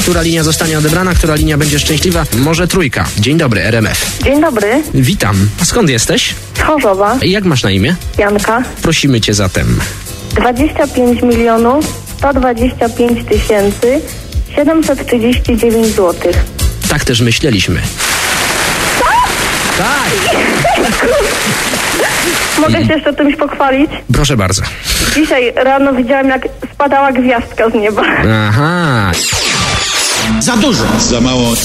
Która linia zostanie odebrana, która linia będzie szczęśliwa? Może trójka. Dzień dobry, RMF. Dzień dobry, Witam. A skąd jesteś? z Chorzowa, Jak masz na imię? Janka. Prosimy cię zatem. 25 125 739 zł. Tak też myśleliśmy. Tak! Mogę się jeszcze czymś pochwalić? Proszę bardzo. Dzisiaj rano widziałem, jak spadała gwiazdka z nieba. Aha. Za dużo. Za mało.